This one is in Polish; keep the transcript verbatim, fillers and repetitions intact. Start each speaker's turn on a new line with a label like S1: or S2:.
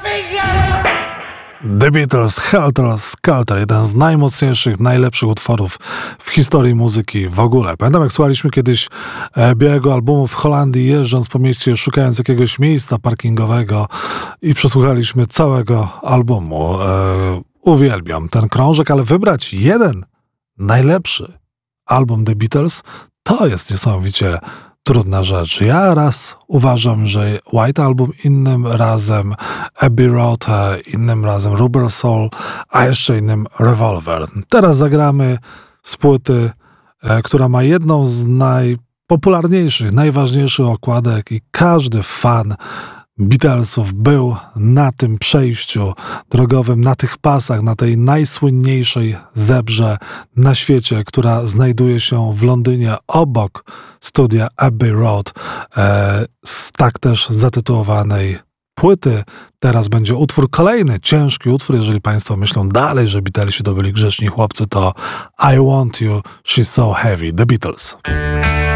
S1: The Beatles, Helter Skelter, jeden z najmocniejszych, najlepszych utworów w historii muzyki w ogóle. Pamiętam, jak słuchaliśmy kiedyś e, białego albumu w Holandii, jeżdżąc po mieście, szukając jakiegoś miejsca parkingowego i przesłuchaliśmy całego albumu. E, uwielbiam ten krążek, ale wybrać jeden najlepszy album The Beatles to jest niesamowicie trudna rzecz. Ja raz uważam, że White Album, innym razem Abbey Road, innym razem Rubber Soul, a jeszcze innym Revolver. Teraz zagramy z płyty, e, która ma jedną z najpopularniejszych, najważniejszych okładek i każdy fan Beatlesów był na tym przejściu drogowym, na tych pasach, na tej najsłynniejszej zebrze na świecie, która znajduje się w Londynie obok studia Abbey Road, e, z tak też zatytułowanej płyty. Teraz będzie utwór kolejny, ciężki utwór. Jeżeli Państwo myślą dalej, że Beatlesi to byli grzeczni chłopcy, to I Want You, She's So Heavy, The Beatles.